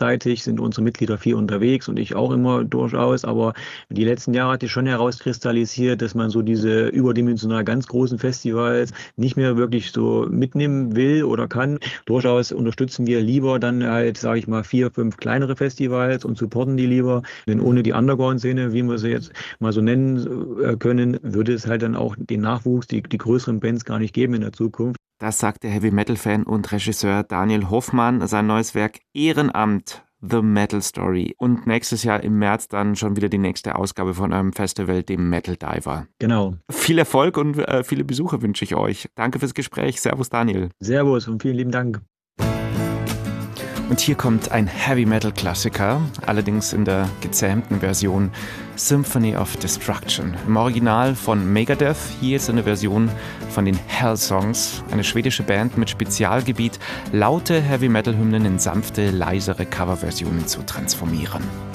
Bandseitig sind unsere Mitglieder viel unterwegs und ich auch immer durchaus, aber die letzten Jahre hat sich schon herauskristallisiert, dass man so diese überdimensional ganz großen Festivals nicht mehr wirklich so mitnehmen will oder kann. Durchaus unterstützen wir lieber dann halt, sage ich mal, 4, 5 kleinere Festivals und supporten die lieber, denn ohne die Underground-Szene, wie wir sie jetzt mal so nennen können, würde es halt dann auch den Nachwuchs, die größeren Bands gar nicht geben in der Zukunft. Das sagt der Heavy-Metal-Fan und Regisseur Daniel Hoffmann. Sein neues Werk Ehrenamt, The Metal Story. Und nächstes Jahr im März dann schon wieder die nächste Ausgabe von eurem Festival, dem Metal Diver. Genau. Viel Erfolg und viele Besucher wünsche ich euch. Danke fürs Gespräch. Servus, Daniel. Servus und vielen lieben Dank. Und hier kommt ein Heavy-Metal-Klassiker, allerdings in der gezähmten Version Symphony of Destruction. Im Original von Megadeth, hier ist eine Version von den Hellsongs, eine schwedische Band mit Spezialgebiet, laute Heavy-Metal-Hymnen in sanfte, leisere Coverversionen zu transformieren.